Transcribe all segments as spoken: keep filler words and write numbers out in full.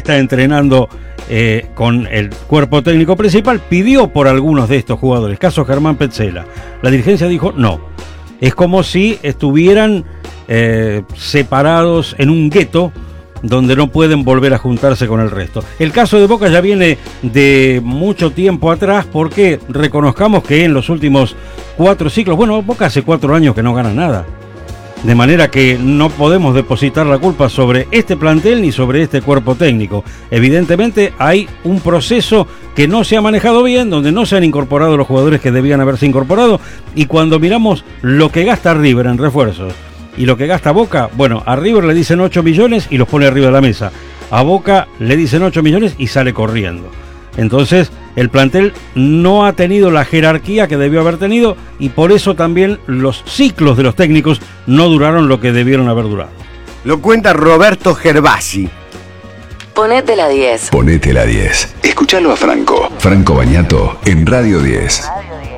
está entrenando eh, con el cuerpo técnico principal, pidió por algunos de estos jugadores, caso Germán Petzela. La dirigencia dijo no. Es como si estuvieran eh, separados en un gueto donde no pueden volver a juntarse con el resto. El caso de Boca ya viene de mucho tiempo atrás, porque reconozcamos que en los últimos cuatro ciclos, bueno, Boca hace cuatro años que no gana nada. De manera que no podemos depositar la culpa sobre este plantel ni sobre este cuerpo técnico. Evidentemente hay un proceso que no se ha manejado bien, donde no se han incorporado los jugadores que debían haberse incorporado, y cuando miramos lo que gasta River en refuerzos y lo que gasta Boca, bueno, a River le dicen ocho millones y los pone arriba de la mesa. A Boca le dicen ocho millones y sale corriendo. Entonces, el plantel no ha tenido la jerarquía que debió haber tenido, y por eso también los ciclos de los técnicos no duraron lo que debieron haber durado. Lo cuenta Roberto Gervasi. Ponete la diez. Ponete la diez. Escuchalo a Franco. Franco Bagnato en Radio diez.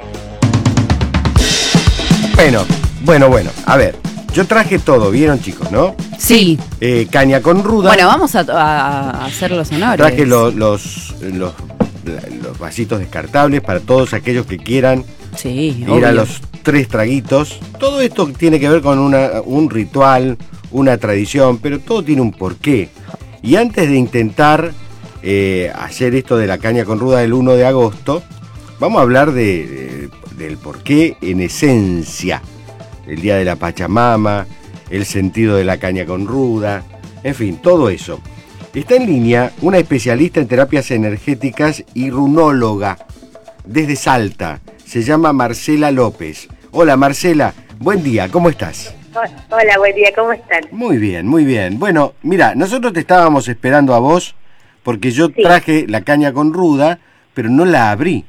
Bueno, bueno, bueno. A ver, yo traje todo, ¿vieron, chicos, no? Sí. Eh, caña con ruda. Bueno, vamos a, a hacer los honores. Traje lo, los, los, los vasitos descartables para todos aquellos que quieran sí, ir obvio. a los tres traguitos. Todo esto tiene que ver con una, un ritual, una tradición, pero todo tiene un porqué. Y antes de intentar eh, hacer esto de la caña con ruda del uno de agosto, vamos a hablar de, de, del porqué en esencia. El día de la Pachamama, el sentido de la caña con ruda, en fin, todo eso. Está en línea una especialista en terapias energéticas y runóloga desde Salta. Se llama Marcela López. Hola Marcela, buen día, ¿cómo estás? Hola, buen día, ¿cómo están? Muy bien, muy bien. Bueno, mira, nosotros te estábamos esperando a vos porque yo sí. traje la caña con ruda, pero no la abrí.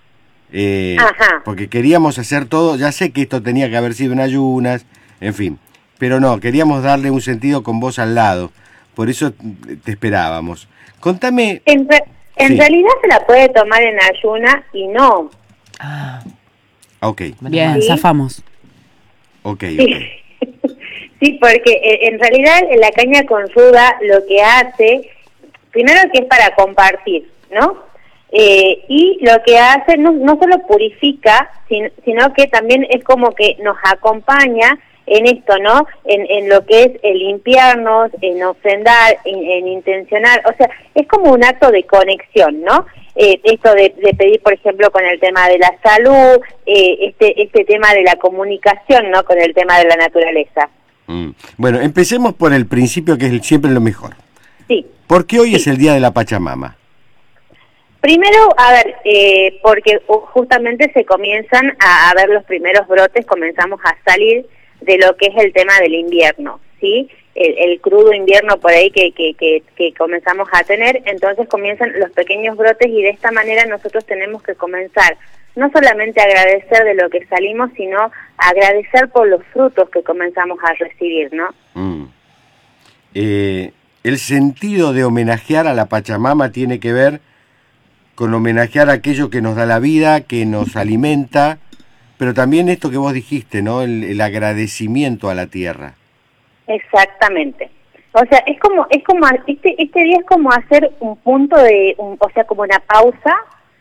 Eh, Ajá. Porque queríamos hacer todo, ya sé que esto tenía que haber sido en ayunas, en fin, pero no, queríamos darle un sentido con vos al lado, por eso te esperábamos. Contame... En, re en sí. realidad se la puede tomar en ayuna y no. Ah. Ok. Bien, ¿Sí? zafamos. Ok, Sí. ok. Sí, porque eh, en realidad la caña con ruda lo que hace, primero que es para compartir, ¿no? Eh, y lo que hace no, no solo purifica, sino, sino que también es como que nos acompaña en esto, ¿no? En, en lo que es el limpiarnos, en ofrendar, en, en intencionar, o sea, es como un acto de conexión, ¿no? Eh, esto de, de pedir, por ejemplo, con el tema de la salud, eh, este, este tema de la comunicación, ¿no? Con el tema de la naturaleza. Mm. Bueno, empecemos por el principio, que es siempre lo mejor. Sí. ¿Por qué hoy sí. es el día de la Pachamama? Primero, a ver, eh, porque justamente se comienzan a, a ver los primeros brotes, comenzamos a salir de lo que es el tema del invierno, ¿sí? El, el crudo invierno por ahí que, que, que, que comenzamos a tener, entonces comienzan los pequeños brotes y de esta manera nosotros tenemos que comenzar no solamente a agradecer de lo que salimos, sino a agradecer por los frutos que comenzamos a recibir, ¿no? Mm. Eh, el sentido de homenajear a la Pachamama tiene que ver con homenajear a aquello que nos da la vida, que nos alimenta, pero también esto que vos dijiste, ¿no? El, el agradecimiento a la tierra. Exactamente. O sea, es como, es como, este, este día es como hacer un punto de, un, o sea, como una pausa,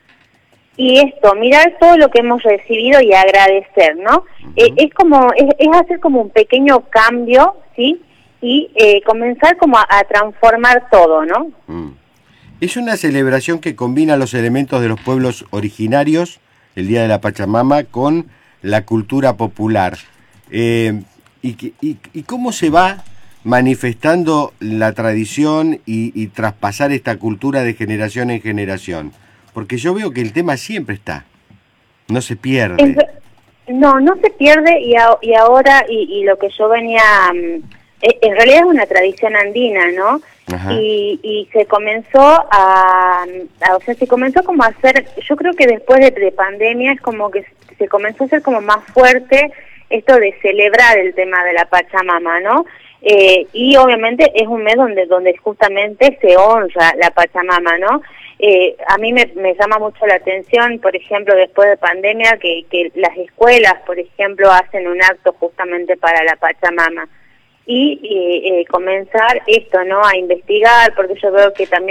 y esto, mirar todo lo que hemos recibido y agradecer, ¿no? Uh-huh. eh, es como, es, es hacer como un pequeño cambio, ¿sí? Y eh, comenzar como a, a transformar todo, ¿no? Mm. Es una celebración que combina los elementos de los pueblos originarios, el Día de la Pachamama, con la cultura popular. Eh, y, y, ¿Y cómo se va manifestando la tradición y, y traspasar esta cultura de generación en generación? Porque yo veo que el tema siempre está, no se pierde. En, no, no se pierde y, a, y ahora, y, y lo que yo venía... Um, en realidad es una tradición andina, ¿no? Y, y se comenzó a, a, o sea, se comenzó como a hacer, yo creo que después de, de pandemia es como que se comenzó a hacer como más fuerte esto de celebrar el tema de la Pachamama, ¿no? Eh, y obviamente es un mes donde, donde justamente se honra la Pachamama, ¿no? Eh, a mí me, me llama mucho la atención, por ejemplo, después de pandemia, que, que las escuelas, por ejemplo, hacen un acto justamente para la Pachamama. Y eh, eh, comenzar esto, ¿no? A investigar, porque yo veo que también